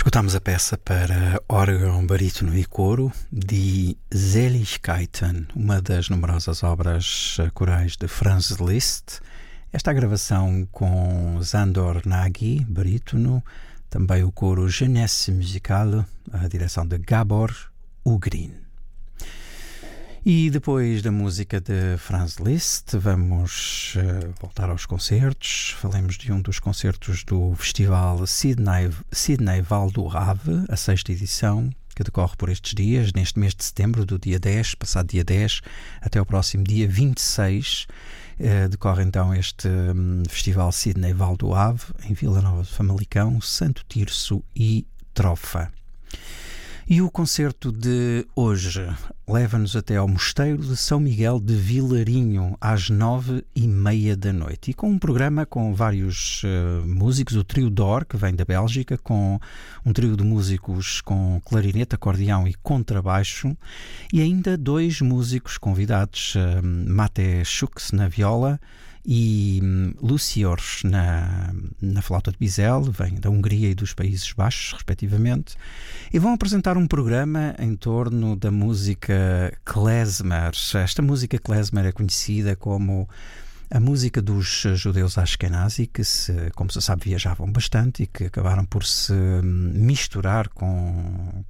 Escutámos a peça para órgão, barítono e coro de Seligkeiten, uma das numerosas obras corais de Franz Liszt. Esta gravação com Sándor Nagy, barítono, também o coro Jeunesse Musicale, a direção de Gábor Ugrin. E depois da música de Franz Liszt, vamos voltar aos concertos. Falemos de um dos concertos do Festival Sydney Val do Rave, a 6ª edição, que decorre por estes dias, neste mês de setembro, do dia 10, passado dia 10, até o próximo dia 26. Decorre então este Festival Sydney Val do Rave, em Vila Nova de Famalicão, Santo Tirso e Trofa. E o concerto de hoje leva-nos até ao Mosteiro de São Miguel de Vilarinho, às 9h30 da noite. E com um programa com vários músicos, o trio Dor, que vem da Bélgica, com um trio de músicos com clarinete, acordeão e contrabaixo, e ainda 2 músicos convidados, Mate Schux na viola e Lucy Ors na flauta de bisel, vem da Hungria e dos Países Baixos, respectivamente, e vão apresentar um programa em torno da música klezmer. Esta música klezmer é conhecida como a música dos judeus Ashkenazi, que, como se sabe, viajavam bastante e que acabaram por se misturar com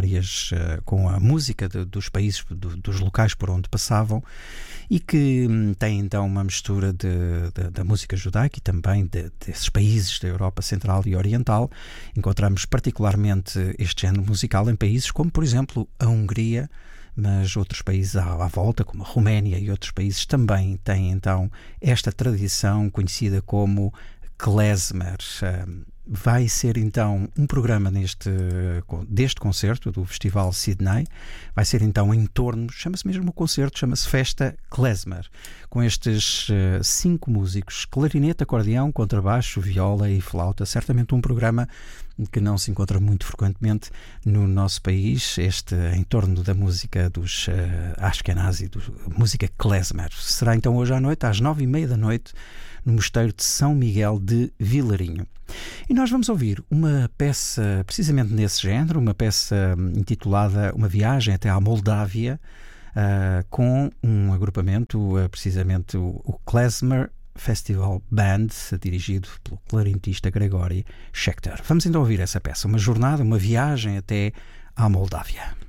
a música dos países, dos locais por onde passavam, e que tem então uma mistura da música judaica e também desses países da Europa Central e Oriental. Encontramos particularmente este género musical em países como, por exemplo, a Hungria, mas outros países à volta, como a Roménia e outros países, também têm então esta tradição conhecida como klezmer. Vai ser então um programa deste concerto do Festival Sydney, vai ser então em torno, chama-se mesmo o concerto, chama-se Festa Klezmer, com estes 5 músicos, clarinete, acordeão, contrabaixo, viola e flauta. Certamente um programa que não se encontra muito frequentemente no nosso país, em torno da música dos Ashkenazi, música klezmer. Será então hoje à noite, às 9h30 da noite, no Mosteiro de São Miguel de Vilarinho. E nós vamos ouvir uma peça precisamente nesse género, uma peça intitulada Uma Viagem até à Moldávia, com um agrupamento, precisamente o Klezmer Festival Band, dirigido pelo clarinetista Gregory Schechter. Vamos então ouvir essa peça, uma jornada, uma viagem até à Moldávia.